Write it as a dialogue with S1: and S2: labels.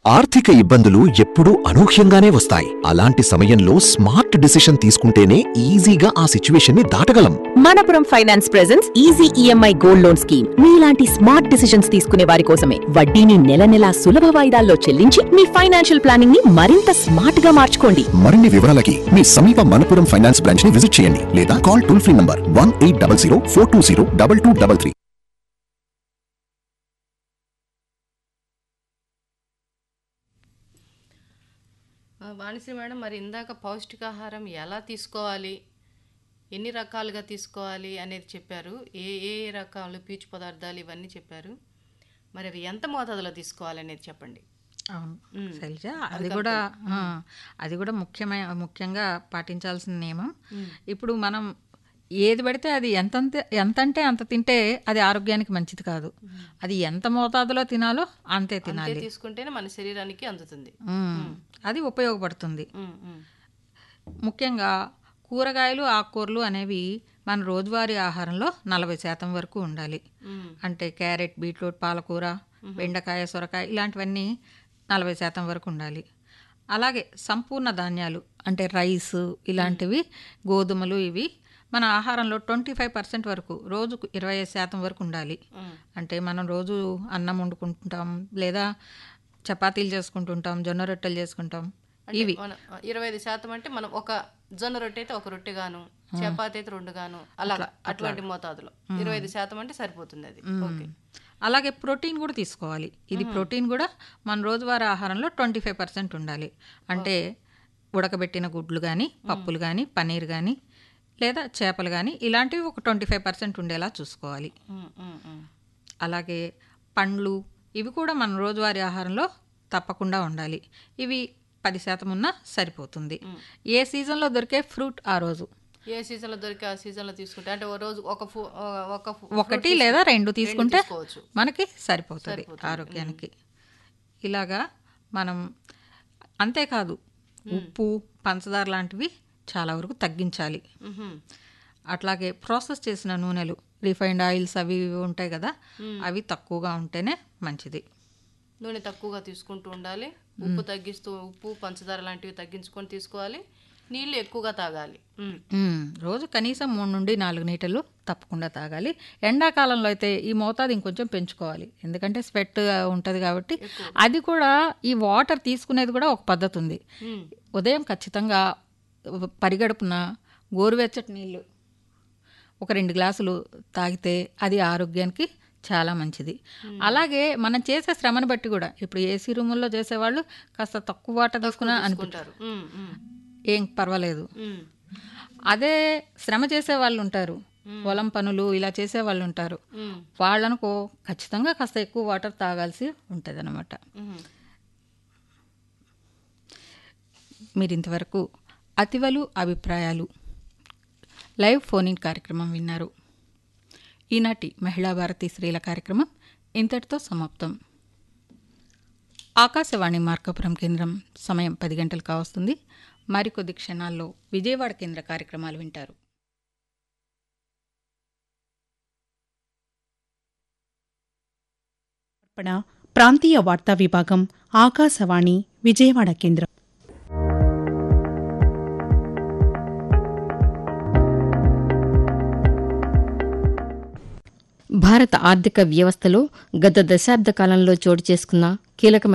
S1: ఆర్థిక ఇబ్బందులు ఎప్పుడూ అనూహ్యంగానే వస్తాయి. అలాంటి సమయంలో స్మార్ట్ డిసిషన్ తీసుకుంటేనే ఈజీగా ఆ సిచ్యువేషన్ ని దాటగలం.
S2: Manappuram finance presents easy EMI gold loan scheme. మీలాంటి స్మార్ట్ డిసిషన్స్ తీసుకునే వారి కోసమే. వడ్డీని నెల నెలా సులభ వాయిదాల్లో చెల్లించి మీ ఫైనాన్షియల్ ప్లానింగ్ ని మరింత స్మార్ట్ గా మార్చుకోండి.
S1: మరిన్ని వివరాలకి మీ సమీప మనపురం ఫైనాన్స్ బ్రాంచ్ ని విజిట్ చేయండి లేదా call toll free number 1800 420 2233.
S3: Vanisri madam, మరి ఇందాక పౌష్టికాహారం ఎలా తీసుకోవాలి, ఎన్ని రకాలుగా తీసుకోవాలి అనేది చెప్పారు. ఏ ఏ రకాలు పీచు పదార్థాలు ఇవన్నీ చెప్పారు. మరి అవి ఎంత మోతాదులో తీసుకోవాలి అనేది చెప్పండి.
S4: అవును శైలజ, అది కూడా ముఖ్యంగా పాటించాల్సిన నియమం. ఇప్పుడు మనం ఏది పడితే అది ఎంతంటే అంత తింటే అది ఆరోగ్యానికి మంచిది కాదు. అది ఎంత మోతాదులో తినాలో అంతే తినాలి.
S3: తీసుకుంటేనే మన శరీరానికి అందుతుంది,
S4: అది ఉపయోగపడుతుంది. ముఖ్యంగా కూరగాయలు ఆకుకూరలు అనేవి మన రోజువారీ ఆహారంలో 40% వరకు ఉండాలి. అంటే క్యారెట్, బీట్రూట్, పాలకూర, బెండకాయ, సొరకాయ ఇలాంటివన్నీ 40% వరకు ఉండాలి. అలాగే సంపూర్ణ ధాన్యాలు అంటే రైస్ ఇలాంటివి, గోధుమలు, ఇవి మన ఆహారంలో 25% వరకు, రోజుకు 25% వరకు ఉండాలి. అంటే మనం రోజు అన్నం వండుకుంటుంటాం, లేదా చపాతీలు చేసుకుంటుంటాం, జొన్న రొట్టెలు చేసుకుంటాం. ఇవి
S3: 25% అంటే మనం ఒక జొన్న రొట్టె అయితే ఒక రొట్టె గాను, చపాతీ అయితే 2 గాను, అలా అటువంటి మోతాదులో 25% అంటే సరిపోతుంది అది. ఓకే.
S4: అలాగే ప్రోటీన్ కూడా తీసుకోవాలి. ఇది ప్రోటీన్ కూడా మన రోజువారీ ఆహారంలో 25% ఉండాలి. అంటే ఉడకబెట్టిన గుడ్లు కానీ, పప్పులు కానీ, పన్నీర్ కానీ, లేదా చేపలు కానీ, ఇలాంటివి ఒక 25% ఉండేలా చూసుకోవాలి. అలాగే పండ్లు, ఇవి కూడా మన రోజువారీ ఆహారంలో తప్పకుండా ఉండాలి. ఇవి 10% ఉన్నా సరిపోతుంది. ఏ సీజన్లో దొరికే ఫ్రూట్ ఆ రోజు,
S3: ఏ సీజన్లో దొరికే ఆ సీజన్లో తీసుకుంటే, అంటే ఓ రోజు
S4: ఒకటి లేదా 2 తీసుకుంటే మనకి సరిపోతుంది ఆరోగ్యానికి. ఇలాగా మనం అంతేకాదు, ఉప్పు, పంచదార లాంటివి చాలా వరకు తగ్గించాలి. అట్లాగే ప్రాసెస్ చేసిన నూనెలు, రిఫైన్డ్ ఆయిల్స్ అవి ఉంటాయి కదా, అవి తక్కువగా ఉంటేనే మంచిది.
S3: నూనె తక్కువగా తీసుకుంటూ ఉండాలి. ఉప్పు తగ్గిస్తూ, ఉప్పు పంచదార లాంటివి తగ్గించుకొని తీసుకోవాలి. నీళ్ళు ఎక్కువగా తాగాలి.
S4: రోజు కనీసం 3 నుండి 4 లీటర్లు తప్పకుండా తాగాలి. ఎండాకాలంలో అయితే ఈ మోతాదు ఇంకొంచెం పెంచుకోవాలి, ఎందుకంటే స్వెట్ ఉంటుంది కాబట్టి. అది కూడా ఈ వాటర్ తీసుకునేది కూడా ఒక పద్ధతి ఉంది. ఉదయం ఖచ్చితంగా పరిగడుపున గోరువెచ్చటి నీళ్ళు ఒక 2 గ్లాసులు తాగితే అది ఆరోగ్యానికి చాలా మంచిది. అలాగే మనం చేసే శ్రమను బట్టి కూడా, ఇప్పుడు ఏసీ రూముల్లో చేసేవాళ్ళు కాస్త తక్కువ వాటర్ తీసుకున్నా అనుకుంటారు, ఏం పర్వాలేదు. అదే శ్రమ చేసే వాళ్ళు ఉంటారు, పొలం పనులు ఇలా చేసే వాళ్ళు ఉంటారు, వాళ్ళనుకో ఖచ్చితంగా కాస్త ఎక్కువ వాటర్ తాగాల్సి ఉంటుంది అన్నమాట. మీరు ఇంతవరకు అతివలు అభిప్రాయాలు లైవ్ ఫోన్ ఇన్ కార్యక్రమం విన్నారు. ఈనాటి మహిళా భారతి స్త్రీల కార్యక్రమం ఇంతటితో సమాప్తం. ఆకాశవాణి మార్కాపురం కేంద్రం సమయం 10 గంటలు కావస్తుంది. మరికొద్ది క్షణాల్లో విజయవాడ కేంద్ర కార్యక్రమాలు వింటారు.
S5: ప్రాంతీయ వార్తా విభాగం, ఆకాశవాణి విజయవాడ కేంద్రం.
S6: భారత ఆర్థిక వ్యవస్థలో గత దశాబ్ద కాలంలో చోటు చేసుకున్న కీలకమైన